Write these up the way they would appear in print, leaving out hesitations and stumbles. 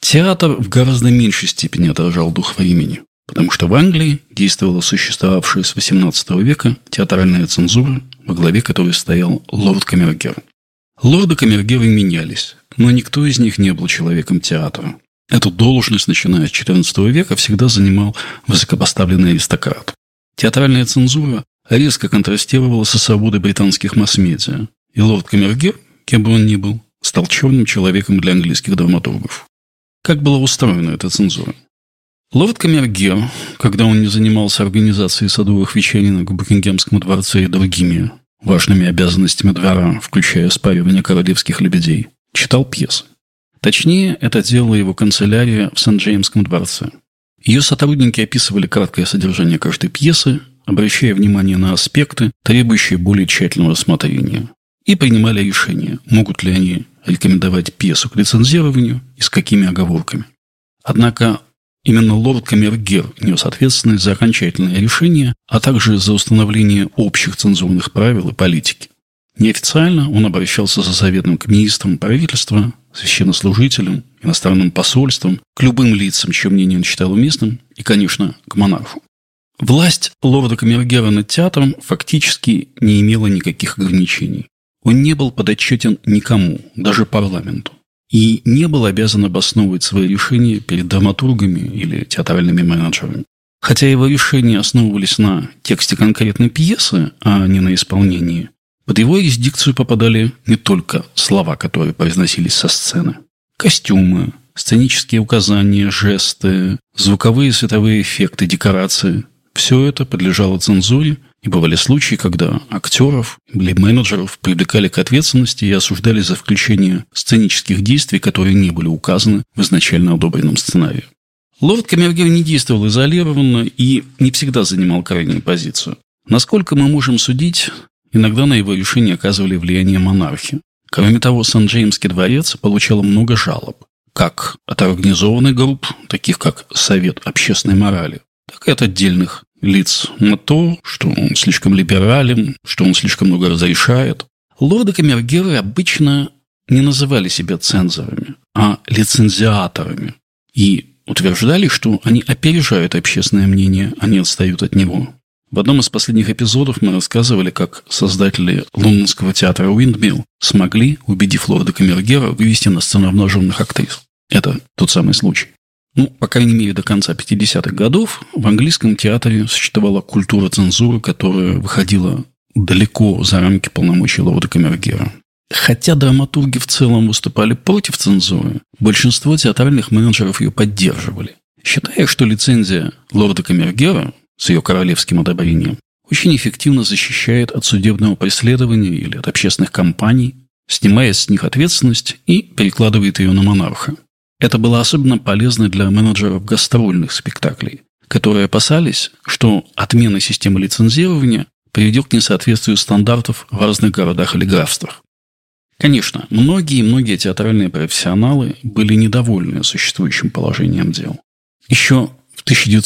Театр в гораздо меньшей степени отражал дух времени, потому что в Англии действовала существовавшая с XVIII века театральная цензура, во главе которой стоял лорд-камергер. Лорды-камергеры менялись, но никто из них не был человеком театра. Эту должность, начиная с XIV века, всегда занимал высокопоставленный аристократ. Театральная цензура резко контрастировала со свободой британских масс-медиа, и лорд-камергер, кем бы он ни был, стал черным человеком для английских драматургов. Как была устроена эта цензура? Лорд-камергер, когда он не занимался организацией садовых вечеринок в Букингемском дворце и другими важными обязанностями двора, включая спаривание королевских лебедей, читал пьесы. Точнее, это делала его канцелярия в Сент-Джеймском дворце. Ее сотрудники описывали краткое содержание каждой пьесы, обращая внимание на аспекты, требующие более тщательного рассмотрения, и принимали решение, могут ли они рекомендовать пьесу к лицензированию и с какими оговорками. Однако именно лорд-камергер нес ответственность за окончательное решение, а также за установление общих цензурных правил и политики. Неофициально он обращался за советом к министрам правительства, священнослужителям, иностранным посольствам, к любым лицам, чье мнение он считал уместным, и, конечно, к монарху. Власть лорда-камергера над театром фактически не имела никаких ограничений. Он не был подотчетен никому, даже парламенту, и не был обязан обосновывать свои решения перед драматургами или театральными менеджерами. Хотя его решения основывались на тексте конкретной пьесы, а не на исполнении, под его юрисдикцию попадали не только слова, которые произносились со сцены. Костюмы, сценические указания, жесты, звуковые и световые эффекты, декорации – все это подлежало цензуре, и бывали случаи, когда актеров или менеджеров привлекали к ответственности и осуждали за включение сценических действий, которые не были указаны в изначально одобренном сценарии. Лорд-камергер не действовал изолированно и не всегда занимал крайнюю позицию. Насколько мы можем судить, иногда на его решение оказывали влияние монархи. Кроме того, Сент-Джеймский дворец получал много жалоб, как от организованных групп, таких как Совет общественной морали, так и от отдельных лиц на то, что он слишком либерален, что он слишком много разрешает. Лорды-камергеры обычно не называли себя цензорами, а лицензиаторами, и утверждали, что они опережают общественное мнение, а не отстают от него. В одном из последних эпизодов мы рассказывали, как создатели лондонского театра Уиндмилл смогли, убедив лорда-камергера, вывести на сцену обнаженных актрис. Это тот самый случай. По крайней мере, до конца 50-х годов в английском театре существовала культура цензуры, которая выходила далеко за рамки полномочий лорда-камергера. Хотя драматурги в целом выступали против цензуры, большинство театральных менеджеров ее поддерживали, считая, что лицензия лорда-камергера с ее королевским одобрением очень эффективно защищает от судебного преследования или от общественных кампаний, снимая с них ответственность и перекладывает ее на монарха. Это было особенно полезно для менеджеров гастрольных спектаклей, которые опасались, что отмена системы лицензирования приведет к несоответствию стандартов в разных городах или графствах. Конечно, многие театральные профессионалы были недовольны существующим положением дел. Еще в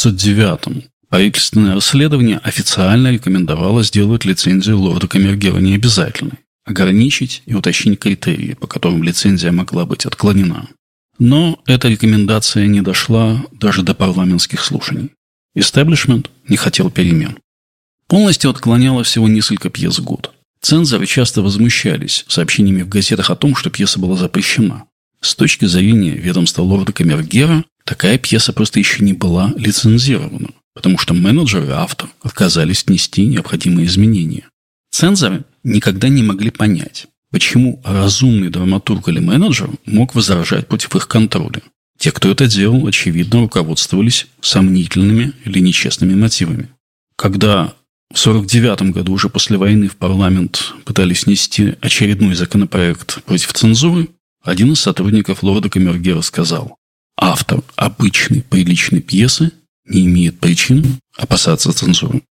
1909-м правительственное расследование официально рекомендовало сделать лицензию лорда-камергера необязательной, ограничить и уточнить критерии, по которым лицензия могла быть отклонена. Но эта рекомендация не дошла даже до парламентских слушаний. Истеблишмент не хотел перемен. Полностью отклоняло всего несколько пьес в год. Цензоры часто возмущались сообщениями в газетах о том, что пьеса была запрещена. С точки зрения ведомства лорда-камергера, такая пьеса просто еще не была лицензирована, потому что менеджер и автор отказались внести необходимые изменения. Цензоры никогда не могли понять, почему разумный драматург или менеджер мог возражать против их контроля. Те, кто это делал, очевидно, руководствовались сомнительными или нечестными мотивами. Когда в 1949 году, уже после войны, в парламент пытались внести очередной законопроект против цензуры, один из сотрудников лорда-камергера сказал: автор обычной приличной пьесы не имеет причин опасаться цензуры.